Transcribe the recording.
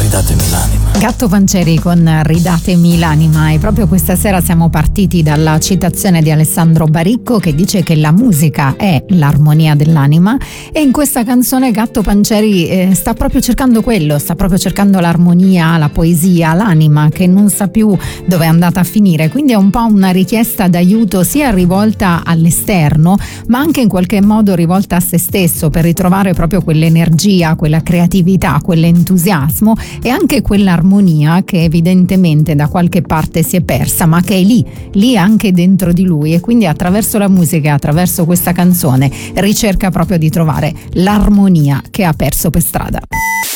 ridatemi l'anima. Gatto Pancieri con Ridatemi l'anima, e proprio questa sera siamo partiti dalla citazione di Alessandro Baricco che dice che la musica è l'armonia dell'anima, e in questa canzone Gatto Pancieri sta proprio cercando quello, sta proprio cercando l'armonia, la poesia, l'anima che non sa più dove è andata a finire, quindi è un po' una richiesta d'aiuto sia rivolta all'esterno ma anche in qualche modo rivolta a se stesso, per ritrovare proprio quell'energia, quella creatività, quell'entusiasmo e anche quell'armonia che evidentemente da qualche parte si è persa, ma che è lì anche dentro di lui, e quindi attraverso la musica, attraverso questa canzone ricerca proprio di trovare l'armonia che ha perso per strada.